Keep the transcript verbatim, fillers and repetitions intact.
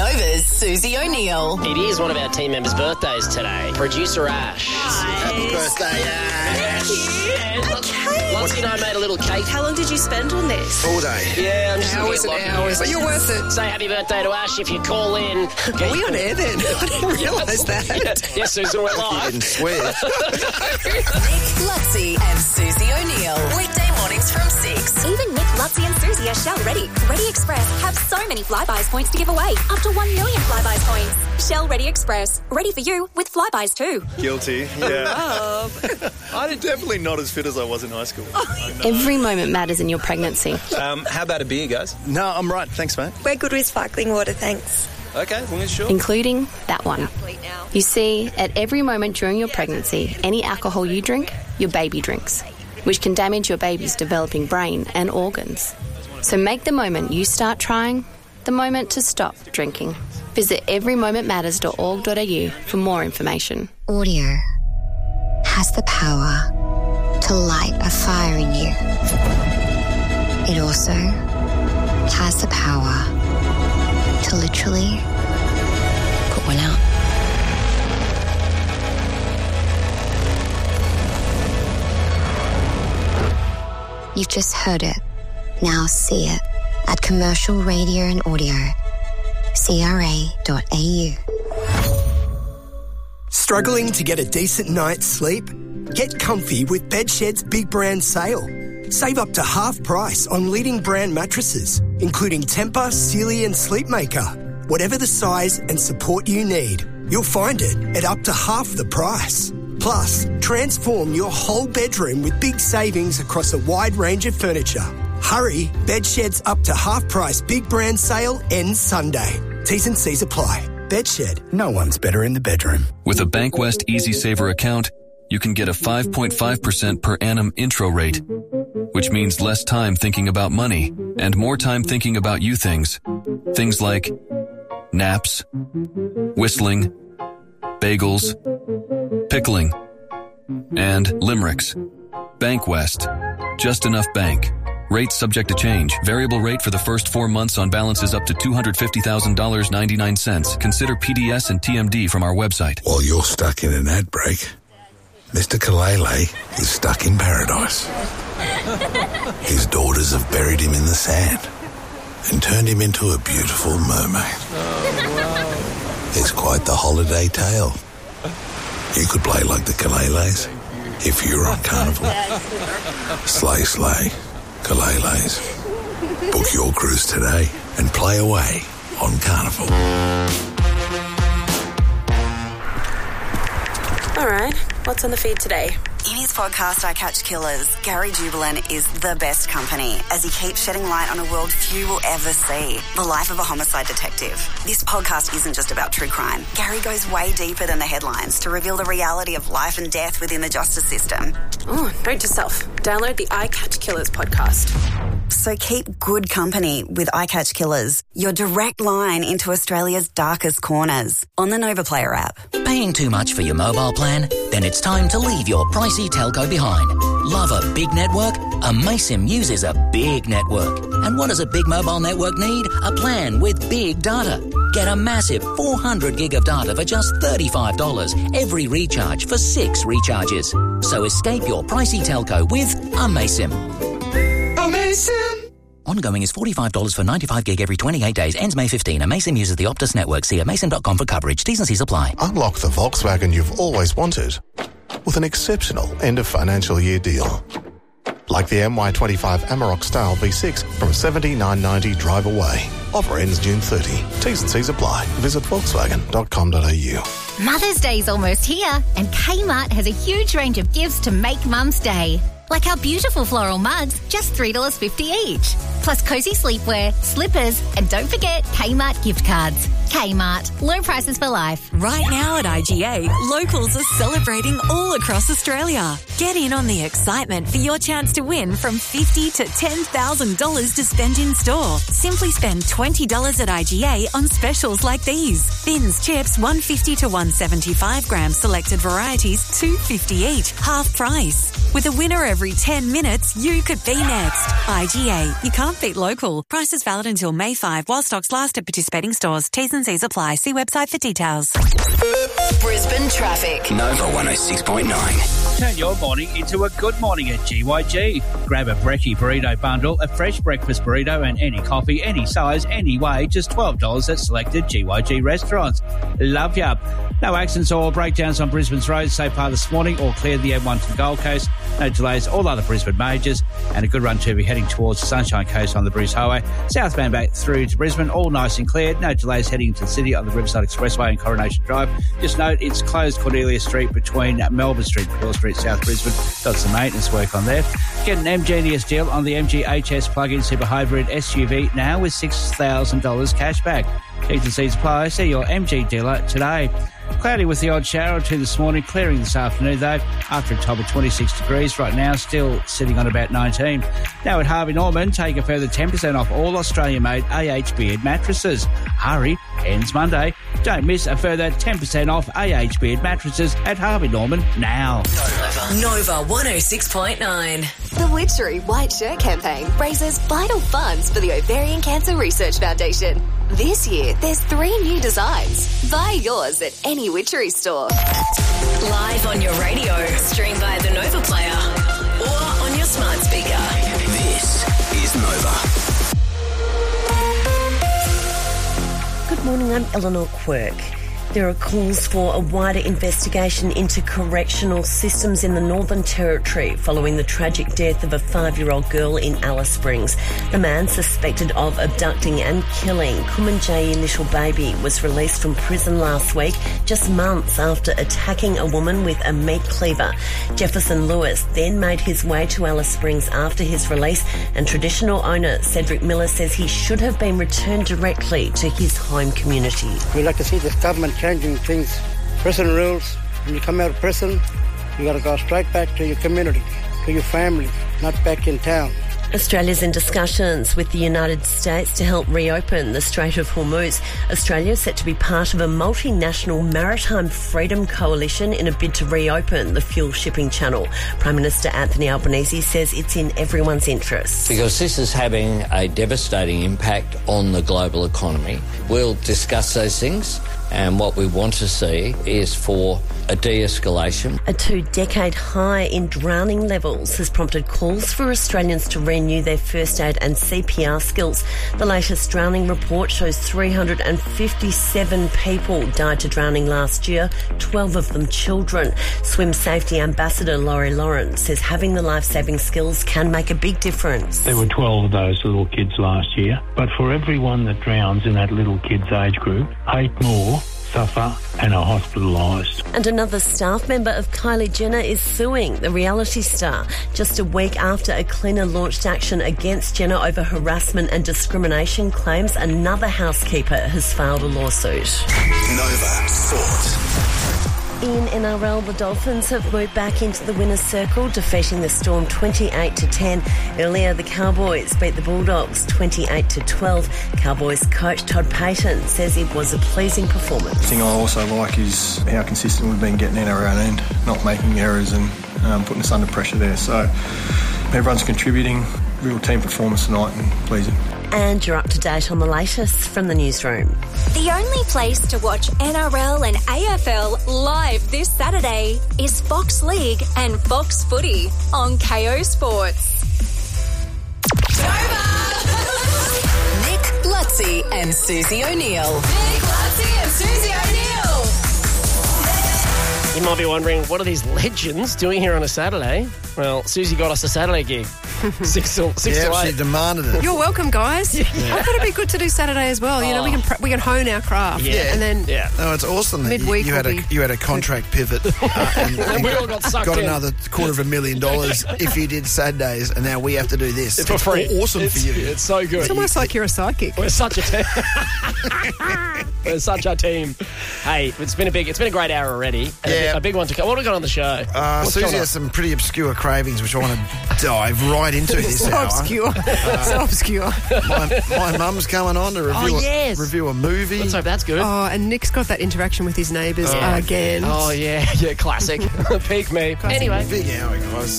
Nova's Susie O'Neill. It is one of our team members' birthdays today. Producer Ash. Happy birthday, Ash. Thank you. Okay. Lottie and I made a little cake. How long did you spend on this? All day. Yeah, I'm just Hours and hours. But you're worth it. Say happy birthday to Ash if you call in. Are we on air then? I didn't realise that. Yeah. Yes, Susan, we're live. You didn't swear. Nick, Lutzi and Susie O'Neill. Weekday mornings from six. Even Nick, Lutzi and Susie are Shell Ready. Ready Express have so many Flybuys points to give away. Up to one million Flybuys points. Shell Ready Express. Ready for you with Flybuys too. Guilty, yeah. I'm definitely not as fit as I was in high school. Every moment matters in your pregnancy. Um, how about a beer, guys? No, I'm right. Thanks, mate. We're good with sparkling water, thanks. Okay, as long as sure. Including that one. You see, at every moment during your pregnancy, any alcohol you drink, your baby drinks, which can damage your baby's developing brain and organs. So make the moment you start trying the moment to stop drinking. Visit every moment matters dot org dot a u for more information. Audio has the power to light a fire in you. It also has the power to literally put one out. You've just heard it. Now see it at Commercial Radio and Audio. C R A dot A U. Struggling to get a decent night's sleep? Get comfy with Bedshed's Big Brand Sale. Save up to half price on leading brand mattresses, including Tempur, Sealy and Sleepmaker. Whatever the size and support you need, you'll find it at up to half the price. Plus, transform your whole bedroom with big savings across a wide range of furniture. Hurry, Bedshed's up to half price Big Brand Sale ends Sunday. T's and C's apply. Bedshed, no one's better in the bedroom. With a Bankwest Easy Saver account, you can get a five point five percent per annum intro rate, which means less time thinking about money and more time thinking about you things. Things like naps, whistling, bagels, pickling, and limericks. Bankwest. Just enough bank. Rates subject to change. Variable rate for the first four months on balances up to two hundred fifty thousand dollars and ninety-nine cents. Consider P D S and T M D from our website. While you're stuck in an ad break, Mister Kalele is stuck in paradise. His daughters have buried him in the sand and turned him into a beautiful mermaid. Oh, wow. It's quite the holiday tale. You could play like the Kaleles if you were on Carnival. Slay, slay, Kaleles. Book your cruise today and play away on Carnival. All right, what's on the feed today? In his podcast, I Catch Killers, Gary Jubelin is the best company as he keeps shedding light on a world few will ever see, the life of a homicide detective. This podcast isn't just about true crime. Gary goes way deeper than the headlines to reveal the reality of life and death within the justice system. Oh, note to self. Download the I Catch Killers podcast. So keep good company with I Catch Killers, your direct line into Australia's darkest corners, on the Nova Player app. Paying too much for your mobile plan? Then it's time to leave your pricey telco behind. Love a big network? Amaysim uses a big network. And what does a big mobile network need? A plan with big data. Get a massive four hundred gig of data for just thirty-five dollars every recharge for six recharges. So escape your pricey telco with Amaysim. Amaysim! Ongoing is forty-five dollars for ninety-five gig every twenty-eight days. Ends May fifteenth. Amaysim uses the Optus network. See amaysim dot com for coverage. T's and C's apply. Unlock the Volkswagen you've always wanted with an exceptional end of financial year deal. Like the M Y twenty-five Amarok Style V six from seventy-nine ninety drive away. Offer ends June thirtieth. T's and C's apply. Visit volkswagen dot com dot a u. Mother's Day's almost here, and Kmart has a huge range of gifts to make Mum's Day. Like our beautiful floral mugs, just three dollars fifty each. Plus cosy sleepwear, slippers, and don't forget Kmart gift cards. Kmart, low prices for life. Right now at I G A, locals are celebrating all across Australia. Get in on the excitement for your chance to win from fifty thousand to ten thousand dollars to spend in store. Simply spend twenty dollars at I G A on specials like these. Bins chips, one hundred fifty to one hundred seventy-five grams, selected varieties, two dollars fifty each, half price. With a winner every ten minutes, you could be next. I G A, you can't beat local. Prices valid until May fifth while stocks last at participating stores. T's and and C's apply. See website for details. Brisbane traffic. Nova one oh six point nine. Turn your morning into a good morning at G Y G. Grab a Brekkie burrito bundle, a fresh breakfast burrito and any coffee, any size, any way, just twelve dollars at selected G Y G restaurants. Love ya. No accidents or breakdowns on Brisbane's roads so far this morning, or clear the M one to Gold Coast. No delays, all other Brisbane majors, and a good run to be heading towards the Sunshine Coast on the Bruce Highway. Southbound back through to Brisbane, all nice and clear. No delays heading into the city on the Riverside Expressway and Coronation Drive. Just note, it's closed Cordelia Street between Melbourne Street and Hill Street, South Brisbane. Got some maintenance work on there. Get an M Genius deal on the M G H S plug-in super hybrid S U V now with six thousand dollars cash back. T's and C's apply. See your M G dealer today. Cloudy with the odd shower or two this morning, clearing this afternoon though, after a top of twenty-six degrees. Right now, still sitting on about nineteen. Now at Harvey Norman, take a further ten percent off all Australian-made A H Beard mattresses. Hurry, ends Monday. Don't miss a further ten percent off A H Beard mattresses at Harvey Norman now. Nova one oh six point nine. The Witchery White Shirt campaign raises vital funds for the Ovarian Cancer Research Foundation. This year, there's three new designs. Buy yours at any Witchery store. Live on your radio, stream via the Nova Player, or on your smart speaker. This is Nova. Good morning, I'm Eleanor Quirk. There are calls for a wider investigation into correctional systems in the Northern Territory following the tragic death of a five-year-old girl in Alice Springs. The man suspected of abducting and killing Kumanjayi Little Baby was released from prison last week, just months after attacking a woman with a meat cleaver. Jefferson Lewis then made his way to Alice Springs after his release, and traditional owner Cedric Miller says he should have been returned directly to his home community. We'd like to see this government changing things. Prison rules, when you come out of prison, you got to go straight back to your community, to your family, not back in town. Australia's in discussions with the United States to help reopen the Strait of Hormuz. Australia is set to be part of a multinational maritime freedom coalition in a bid to reopen the fuel shipping channel. Prime Minister Anthony Albanese says it's in everyone's interest. Because this is having a devastating impact on the global economy. We'll discuss those things, and what we want to see is for a de-escalation. A two-decade high in drowning levels has prompted calls for Australians to renew their first aid and C P R skills. The latest drowning report shows three hundred fifty-seven people died to drowning last year, twelve of them children. Swim Safety Ambassador Laurie Lawrence says having the life-saving skills can make a big difference. There were twelve of those little kids last year, but for every one that drowns in that little kid's age group, eight more suffer and are hospitalised. And another staff member of Kylie Jenner is suing the reality star. Just a week after a cleaner launched action against Jenner over harassment and discrimination claims, another housekeeper has filed a lawsuit. Nova Sports. In N R L, the Dolphins have moved back into the winner's circle, defeating the Storm twenty-eight to ten. Earlier, the Cowboys beat the Bulldogs twenty-eight to twelve. Cowboys coach Todd Payton says it was a pleasing performance. The thing I also like is how consistent we've been getting in our own end, not making errors and um, putting us under pressure there. So everyone's contributing. Real team performance tonight and pleasing. And you're up to date on the latest from the newsroom. The only place to watch N R L and A F L live this Saturday is Fox League and Fox Footy on K O Sports. Nick Lutzi and Susie O'Neill. Nick Lutzi and Susie O'Neill. You might be wondering, what are these legends doing here on a Saturday? Well, Susie got us a Saturday gig. Six till six yeah, till eight. She demanded it. You're welcome, guys. Yeah. I thought it'd be good to do Saturday as well. You know, we can pr- we can hone our craft. Yeah, and then yeah. No, it's awesome that midweek you, you had a be... you had a contract pivot uh, and, and we all got sucked got in. another quarter of a million dollars if you did Saturdays, and now we have to do this. It's for free. It's awesome it's, for you. It's so good. It's almost like you're a psychic. We're such a team. We're such a team. Hey, it's been a big, it's been a great hour already. And yeah, a, big, a big one to come. What have we got on the show? Uh, Susie has some pretty obscure cravings, which I want to dive right into this so hour. obscure. Uh, so obscure. My, my mum's coming on to review, oh, yes. a, review a movie. Let's hope that's good. Oh, and Nick's got that interaction with his neighbours oh. again. Oh, yeah. Yeah, classic. Peak me. Classic. Anyway. Big hour, guys.